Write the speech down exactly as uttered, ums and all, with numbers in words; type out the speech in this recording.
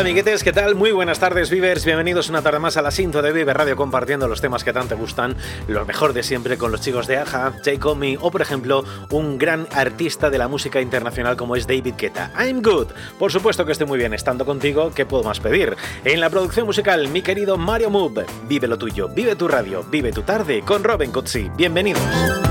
amiguetes, ¿qué tal? Muy buenas tardes, Vivers. Bienvenidos una tarde más a la Sinto de Vive Radio, compartiendo los temas que tanto te gustan, lo mejor de siempre con los chicos de Aja, Take Me o, por ejemplo, un gran artista de la música internacional como es David Guetta. I'm good. Por supuesto que estoy muy bien estando contigo, ¿qué puedo más pedir? En la producción musical, mi querido Mario Move. Vive lo tuyo, vive tu radio, vive tu tarde con Robin Cozzi. Bienvenidos.